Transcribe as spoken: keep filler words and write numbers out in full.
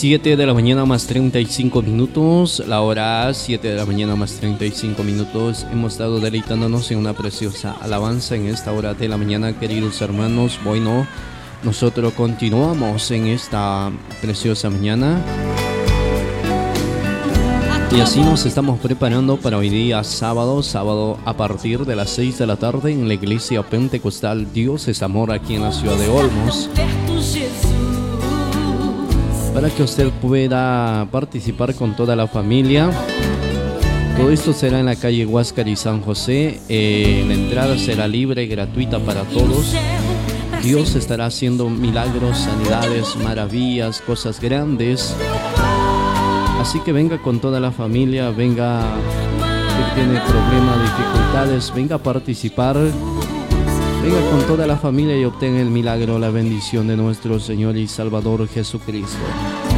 siete de la mañana más treinta y cinco minutos, la hora siete de la mañana más treinta y cinco minutos. Hemos estado deleitándonos en una preciosa alabanza en esta hora de la mañana, queridos hermanos. Bueno, nosotros continuamos en esta preciosa mañana. Y así nos estamos preparando para hoy día sábado, sábado a partir de las seis de la tarde en la iglesia pentecostal Dios es Amor aquí en la ciudad de Olmos. Para que usted pueda participar con toda la familia. Todo esto será en la calle Huáscar y San José. Eh, la entrada será libre y gratuita para todos. Dios estará haciendo milagros, sanidades, maravillas, cosas grandes. Así que venga con toda la familia, venga que tiene problemas, dificultades, venga a participar. Venga con toda la familia y obtenga el milagro, la bendición de nuestro Señor y Salvador Jesucristo.